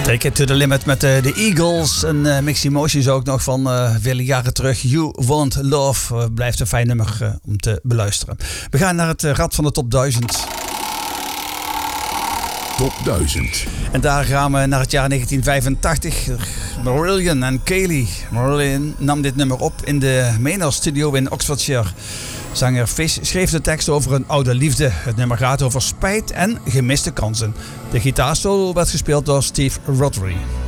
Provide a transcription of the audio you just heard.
Take it to the limit met de Eagles en Mixed Emotions ook nog van vele jaren terug. You Want Love blijft een fijn nummer om te beluisteren. We gaan naar het rad van de top 1000. Top 1000. En daar gaan we naar het jaar 1985. Marillion en Kaylee. Marillion nam dit nummer op in de Maynard Studio in Oxfordshire. Zanger Fish schreef de tekst over een oude liefde. Het nummer gaat over spijt en gemiste kansen. De gitaarsolo werd gespeeld door Steve Rothery.